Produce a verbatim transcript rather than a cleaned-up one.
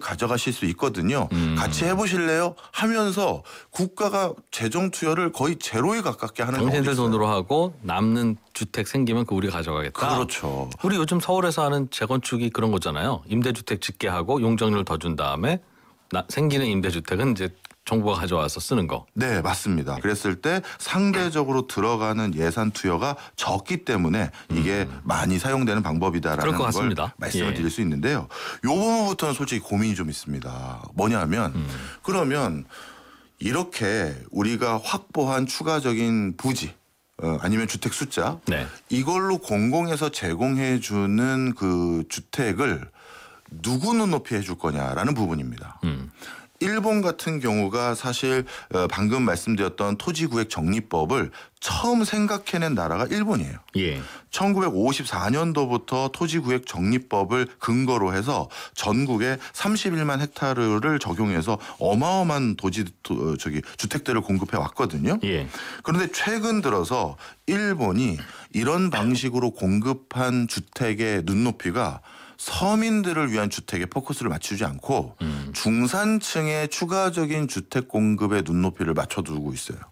가져가실 수 있거든요. 음. 같이 해보실래요? 하면서 국가가 재정 투여를 거의 제로에 가깝게 하는 경우도 당신들 있어요. 돈으로 하고 남는 주택 생기면 그 우리 가져가겠다. 그렇죠. 우리 요즘 서울에서 하는 재건축이 그런 거잖아요. 임대주택 짓게 하고 용적률 더 준 다음에 나, 생기는 임대주택은 이제 정부가 가져와서 쓰는 거. 네, 맞습니다. 그랬을 때 상대적으로 들어가는 예산 투여가 적기 때문에 이게 음. 많이 사용되는 방법이다라는 그럴 것 걸 같습니다. 말씀을 예. 드릴 수 있는데요. 이 부분부터는 솔직히 고민이 좀 있습니다. 뭐냐면 음. 그러면 이렇게 우리가 확보한 추가적인 부지 어, 아니면 주택 숫자 네. 이걸로 공공에서 제공해 주는 그 주택을 누구 눈높이 해줄 거냐라는 부분입니다. 음. 일본 같은 경우가 사실 방금 말씀드렸던 토지구획 정리법을 처음 생각해낸 나라가 일본이에요. 예. 천구백오십사 년도부터 토지구획 정리법을 근거로 해서 전국에 삼십일만 헥타르를 적용해서 어마어마한 도지 저기 주택들을 공급해 왔거든요. 예. 그런데 최근 들어서 일본이 이런 방식으로 공급한 주택의 눈높이가 서민들을 위한 주택에 포커스를 맞추지 않고 음. 중산층의 추가적인 주택 공급에 눈높이를 맞춰두고 있어요.